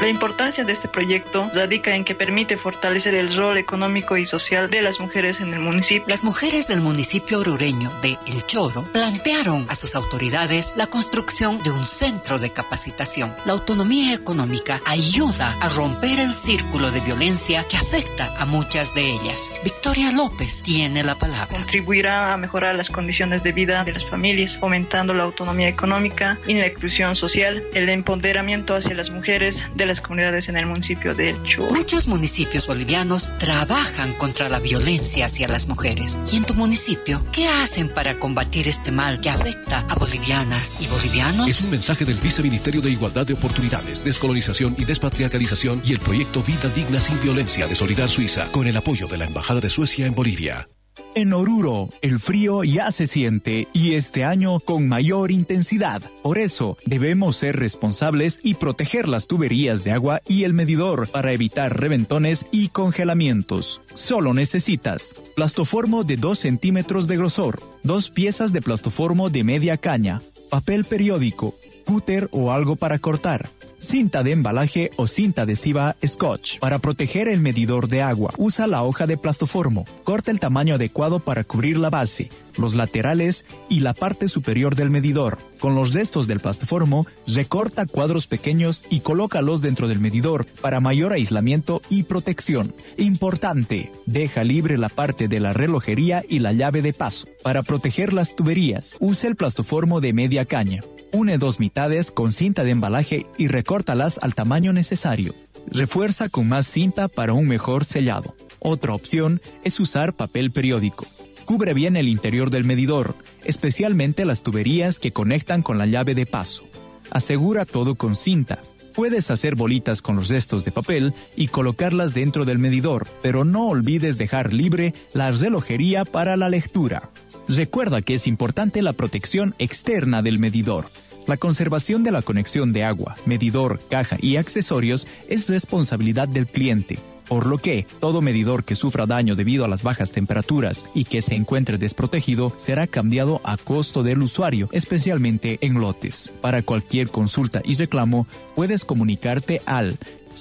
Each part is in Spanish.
La importancia de este proyecto radica en que permite fortalecer el rol económico y social de las mujeres en el municipio. Las mujeres del municipio orureño de El Choro plantearon a sus autoridades la construcción de un centro de capacitación. La autonomía económica ayuda a romper el círculo de violencia que afecta a muchas de ellas. Victoria López tiene la palabra. Contribuirá a mejorar las condiciones de vida de las familias, fomentando la autonomía económica y la inclusión social, el empoderamiento hacia las mujeres de las comunidades en el municipio de El Choro. Muchos municipios bolivianos trabajan contra la violencia hacia las mujeres. ¿Y en tu municipio qué hacen para combatir este mal que afecta a bolivianas y bolivianos? Es un mensaje del Viceministerio de Igualdad de Oportunidades, Descolonización y Despatriarcalización y el proyecto Vida Digna Sin Violencia de Solidar Suiza, con el apoyo de la Embajada de Suecia en Bolivia. En Oruro, el frío ya se siente y este año con mayor intensidad. Por eso, debemos ser responsables y proteger las tuberías de agua y el medidor para evitar reventones y congelamientos. Solo necesitas plastoformo de 2 centímetros de grosor, 2 piezas de plastoformo de media caña, papel periódico, cúter o algo para cortar, cinta de embalaje o cinta adhesiva Scotch. Para proteger el medidor de agua, usa la hoja de plastoformo. Corta el tamaño adecuado para cubrir la base, los laterales y la parte superior del medidor. Con los restos del plastoformo, recorta cuadros pequeños y colócalos dentro del medidor para mayor aislamiento y protección. Importante, deja libre la parte de la relojería y la llave de paso. Para proteger las tuberías, usa el plastoformo de media caña. Une 2 mitades con cinta de embalaje y recórtalas al tamaño necesario. Refuerza con más cinta para un mejor sellado. Otra opción es usar papel periódico. Cubre bien el interior del medidor, especialmente las tuberías que conectan con la llave de paso. Asegura todo con cinta. Puedes hacer bolitas con los restos de papel y colocarlas dentro del medidor, pero no olvides dejar libre la relojería para la lectura. Recuerda que es importante la protección externa del medidor. La conservación de la conexión de agua, medidor, caja y accesorios es responsabilidad del cliente, por lo que todo medidor que sufra daño debido a las bajas temperaturas y que se encuentre desprotegido será cambiado a costo del usuario, especialmente en lotes. Para cualquier consulta y reclamo, puedes comunicarte al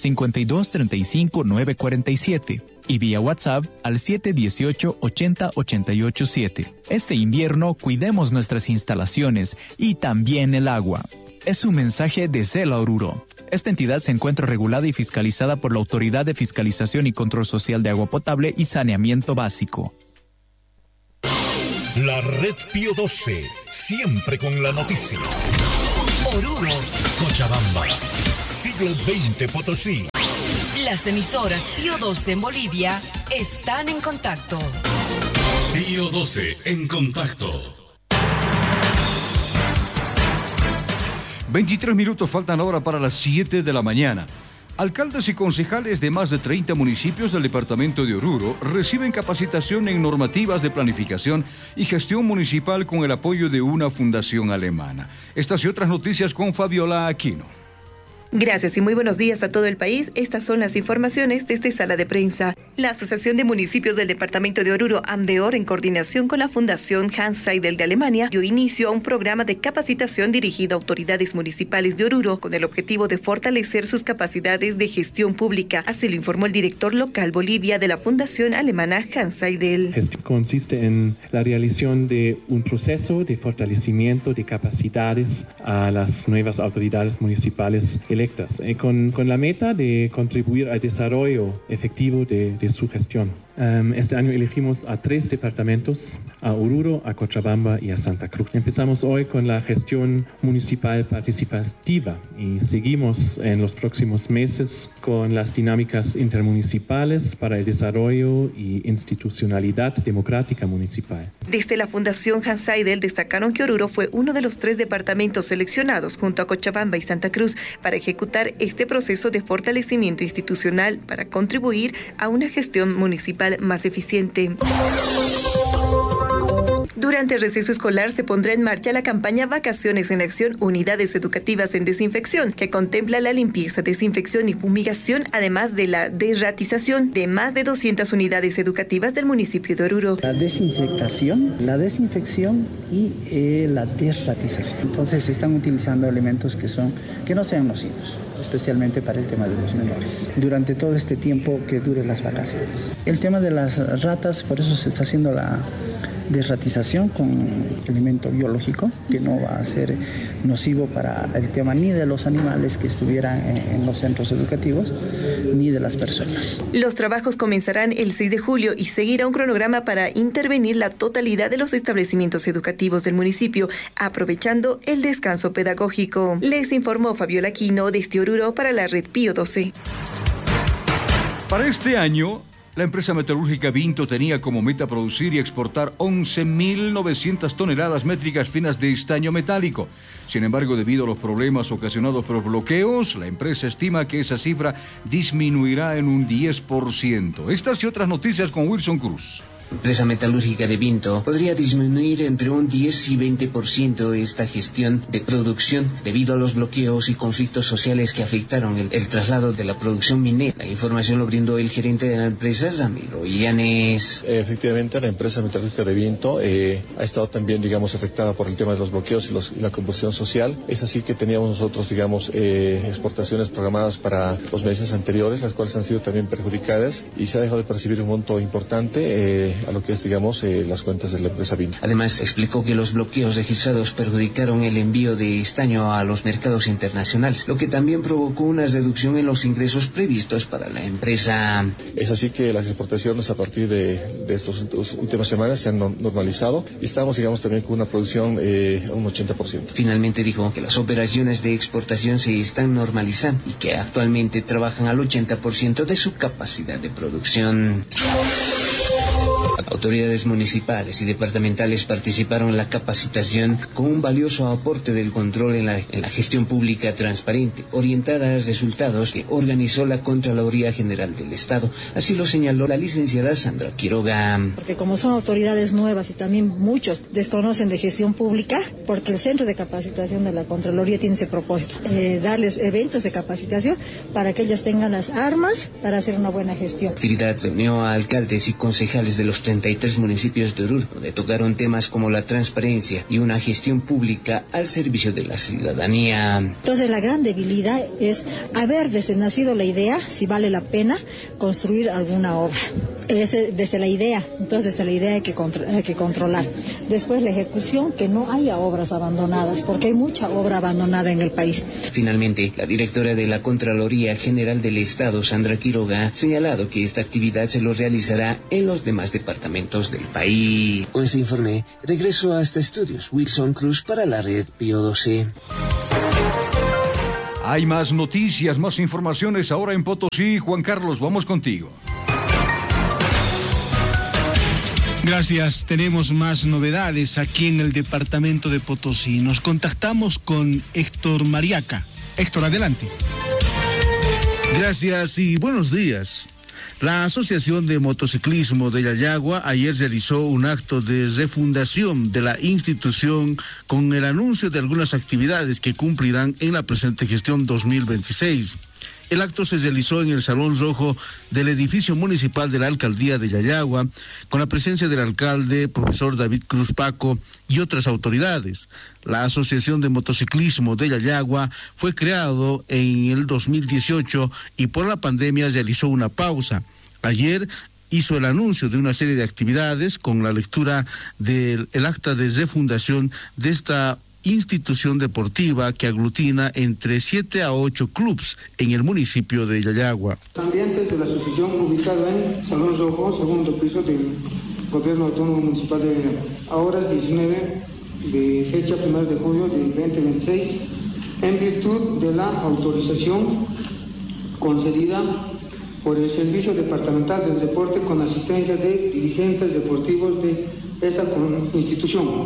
52 35 947 y vía WhatsApp al 718 80 88 7. Este invierno cuidemos nuestras instalaciones y también el agua. Es un mensaje de CELA Oruro. Esta entidad se encuentra regulada y fiscalizada por la Autoridad de Fiscalización y Control Social de Agua Potable y Saneamiento Básico. La Red Pío 12, siempre con la noticia. Oruro, Cochabamba, siglo XX Potosí. Las emisoras Pío 12 en Bolivia están en contacto. Pío 12 en contacto. 23 minutos faltan ahora para las 7 de la mañana. Alcaldes y concejales de más de 30 municipios del departamento de Oruro reciben capacitación en normativas de planificación y gestión municipal con el apoyo de una fundación alemana. Estas y otras noticias con Fabiola Aquino. Gracias y muy buenos días a todo el país. Estas son las informaciones desde Sala de Prensa. La Asociación de Municipios del Departamento de Oruro, AMDEOR, en coordinación con la Fundación Hans Seidel de Alemania, dio inicio a un programa de capacitación dirigido a autoridades municipales de Oruro con el objetivo de fortalecer sus capacidades de gestión pública. Así lo informó el director local Bolivia de la Fundación Alemana Hans Seidel. Consiste en la realización de un proceso de fortalecimiento de capacidades a las nuevas autoridades municipales electas, con la meta de contribuir al desarrollo efectivo de su gestión. Este año elegimos a 3 departamentos, a Oruro, a Cochabamba y a Santa Cruz. Empezamos hoy con la gestión municipal participativa y seguimos en los próximos meses con las dinámicas intermunicipales para el desarrollo y institucionalidad democrática municipal. Desde la Fundación Hans Seidel destacaron que Oruro fue uno de los 3 departamentos seleccionados junto a Cochabamba y Santa Cruz para ejecutar este proceso de fortalecimiento institucional para contribuir a una gestión municipal más eficiente. Durante el receso escolar se pondrá en marcha la campaña Vacaciones en Acción, Unidades Educativas en Desinfección, que contempla la limpieza, desinfección y fumigación, además de la derratización de más de 200 unidades educativas del municipio de Oruro. La desinfección, la desinfección y la derratización. Entonces se están utilizando elementos que no sean nocivos, especialmente para el tema de los menores, durante todo este tiempo que dure las vacaciones. El tema de las ratas, por eso se está haciendo la derratización con elemento biológico que no va a ser nocivo para el tema ni de los animales que estuvieran en los centros educativos ni de las personas. Los trabajos comenzarán el 6 de julio y seguirá un cronograma para intervenir la totalidad de los establecimientos educativos del municipio, aprovechando el descanso pedagógico. Les informó Fabiola Quino desde Oruro para la red Pío XII. Para este año, la empresa metalúrgica Vinto tenía como meta producir y exportar 11.900 toneladas métricas finas de estaño metálico. Sin embargo, debido a los problemas ocasionados por bloqueos, la empresa estima que esa cifra disminuirá en un 10%. Estas y otras noticias con Wilson Cruz. La empresa metalúrgica de Vinto podría disminuir entre un 10 y 20% esta gestión de producción debido a los bloqueos y conflictos sociales que afectaron el traslado de la producción minera. La información lo brindó el gerente de la empresa, Ramiro Illanes. Efectivamente, la empresa metalúrgica de Vinto ha estado también, afectada por el tema de los bloqueos y la combustión social. Es así que teníamos nosotros, exportaciones programadas para los meses anteriores, las cuales han sido también perjudicadas y se ha dejado de percibir un monto importante a lo que es, las cuentas de la empresa Vinto. Además, explicó que los bloqueos registrados perjudicaron el envío de estaño a los mercados internacionales, lo que también provocó una reducción en los ingresos previstos para la empresa. Es así que las exportaciones a partir de estas últimas semanas se han normalizado y estamos, también con una producción a un 80%. Finalmente dijo que las operaciones de exportación se están normalizando y que actualmente trabajan al 80% de su capacidad de producción. Autoridades municipales y departamentales participaron en la capacitación con un valioso aporte del control en la gestión pública transparente, orientada a resultados que organizó la Contraloría General del Estado. Así lo señaló la licenciada Sandra Quiroga. Porque como son autoridades nuevas y también muchos desconocen de gestión pública, porque el centro de capacitación de la Contraloría tiene ese propósito, darles eventos de capacitación para que ellos tengan las armas para hacer una buena gestión. La actividad reunió a alcaldes y concejales de los 33 municipios de Oruro, donde tocaron temas como la transparencia y una gestión pública al servicio de la ciudadanía. Entonces la gran debilidad es haber desde nacido la idea, si vale la pena construir alguna obra. Desde la idea, entonces desde la idea hay que controlar. Después la ejecución, que no haya obras abandonadas, porque hay mucha obra abandonada en el país. Finalmente, la directora de la Contraloría General del Estado, Sandra Quiroga, ha señalado que esta actividad se lo realizará en los demás departamentos del país. Con este informe, regreso hasta estudios. Wilson Cruz para la red Pío XII. Hay más noticias, más informaciones ahora en Potosí. Juan Carlos, vamos contigo. Gracias, tenemos más novedades aquí en el departamento de Potosí. Nos contactamos con Héctor Mariaca. Héctor, adelante. Gracias y buenos días. La Asociación de Motociclismo de Yayagua ayer realizó un acto de refundación de la institución con el anuncio de algunas actividades que cumplirán en la presente gestión 2026. El acto se realizó en el Salón Rojo del edificio municipal de la Alcaldía de Yayagua, con la presencia del alcalde, profesor David Cruz Paco, y otras autoridades. La Asociación de Motociclismo de Yayagua fue creado en el 2018 y por la pandemia realizó una pausa. Ayer hizo el anuncio de una serie de actividades con la lectura del acta de refundación de esta institución deportiva que aglutina entre 7 a 8 clubes en el municipio de Yayagua. Ambientes de la asociación ubicado en Salón Rojo, segundo piso del Gobierno Autónomo Municipal de Yayagua. Ahora es 19 de fecha 1 de julio de 2026, en virtud de la autorización concedida por el Servicio Departamental del Deporte con asistencia de dirigentes deportivos de esa institución.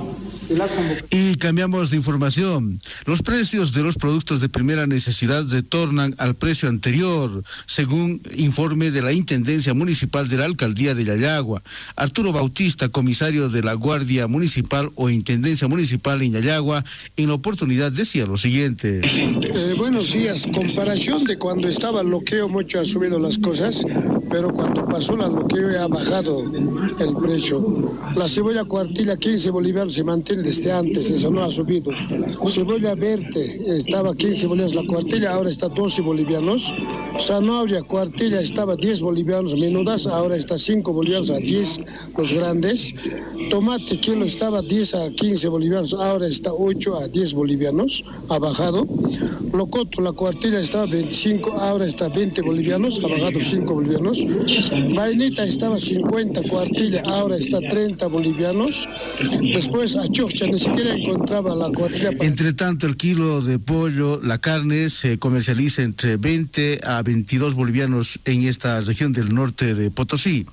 Y cambiamos de información. Los precios de los productos de primera necesidad retornan al precio anterior, según informe de la Intendencia Municipal de la Alcaldía de Yayagua. Arturo Bautista, comisario de la Guardia Municipal o Intendencia Municipal en Yayagua, en la oportunidad decía lo siguiente. Buenos días. Comparación de cuando estaba el bloqueo, mucho ha subido las cosas, pero cuando pasó el bloqueo ya ha bajado el precio. La cebolla cuartilla 15 bolivianos se mantiene desde antes, eso no ha subido. Cebolla verde estaba 15 bolivianos la cuartilla, ahora está 12 bolivianos. Zanahoria cuartilla estaba 10 bolivianos menudas, ahora está 5 bolivianos a 10 los grandes. Tomate kilo estaba 10 a 15 bolivianos, ahora está 8 a 10 bolivianos, ha bajado. Locoto, la cuartilla estaba 25, ahora está 20 bolivianos, ha bajado 5 bolivianos. Vainita estaba 50 cuartilla, ahora está 30 bolivianos. Después Achorcha ni siquiera encontraba la cuartilla. Entre tanto, el kilo de pollo, la carne, se comercializa entre 20 a 22 bolivianos en esta región del norte de Potosí.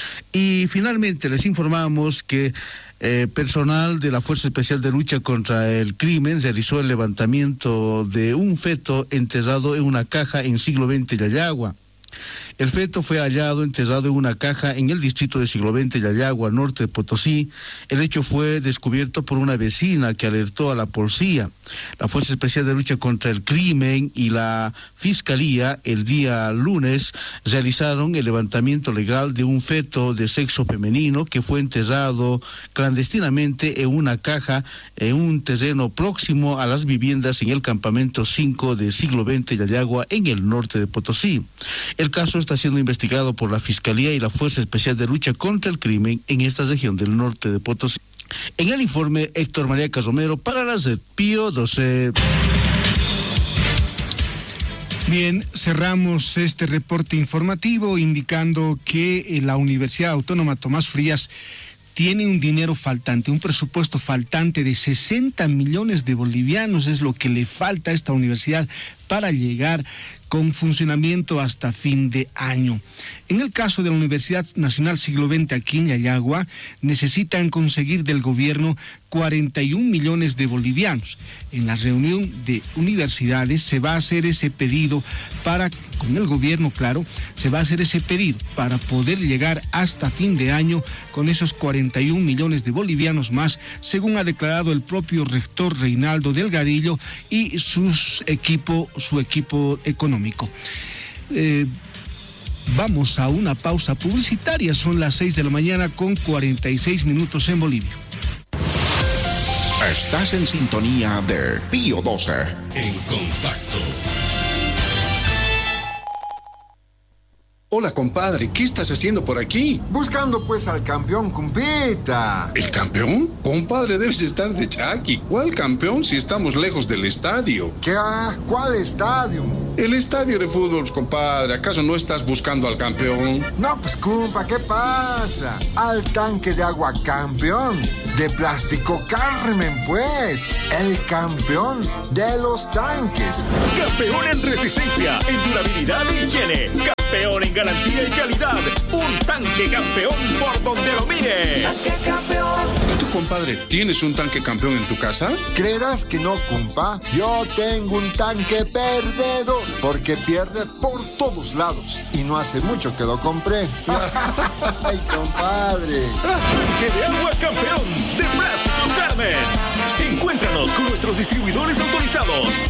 Y finalmente les informamos que personal de la Fuerza Especial de Lucha contra el Crimen realizó el levantamiento de un feto enterrado en una caja en siglo XX Yayagua. El feto fue hallado enterrado en una caja en el distrito de Siglo XX Yayagua, norte de Potosí. El hecho fue descubierto por una vecina que alertó a la policía. La Fuerza Especial de Lucha contra el Crimen y la Fiscalía el día lunes realizaron el levantamiento legal de un feto de sexo femenino que fue enterrado clandestinamente en una caja en un terreno próximo a las viviendas en el campamento 5 de Siglo XX Yayagua en el norte de Potosí. El caso está siendo investigado por la Fiscalía y la Fuerza Especial de Lucha contra el Crimen en esta región del norte de Potosí. En el informe, Héctor Mariaca Romero para la red Pío 12. Bien, cerramos este reporte informativo indicando que la Universidad Autónoma Tomás Frías tiene un dinero faltante, un presupuesto faltante de 60 millones de bolivianos, es lo que le falta a esta universidad para llegar con funcionamiento hasta fin de año. En el caso de la Universidad Nacional Siglo XX aquí en Yayagua, necesitan conseguir del gobierno 41 millones de bolivianos. En la reunión de universidades se va a hacer ese pedido con el gobierno, claro, se va a hacer ese pedido para poder llegar hasta fin de año con esos 41 millones de bolivianos más, según ha declarado el propio rector Reinaldo Delgadillo y su equipo económico. Vamos a una pausa publicitaria, son las 6 de la mañana con 46 minutos en Bolivia. Estás en sintonía de Pío 12. En contacto. Hola, compadre, ¿qué estás haciendo por aquí? Buscando pues al campeón, compita. ¿El campeón? Compadre, debes estar de chaki. ¿Cuál campeón si estamos lejos del estadio? ¿Qué? ¿Cuál estadio? El estadio de fútbol, compadre. ¿Acaso no estás buscando al campeón? No, pues, compa, ¿qué pasa? Al tanque de agua campeón. De Plástico Carmen, pues. El campeón de los tanques. Campeón en resistencia, en durabilidad y higiene. Campeón en garantía y calidad. Un tanque campeón por donde lo mire. Tanque campeón. ¿Y tú, compadre, tienes un tanque campeón en tu casa? ¿Creerás que no, compa? Yo tengo un tanque perdedor, porque pierde por todos lados. Y no hace mucho que lo compré. ¡Ay, compadre! Tanque de agua campeón de Plásticos Carmen. Encuéntranos con nuestros distribuidores autorizados.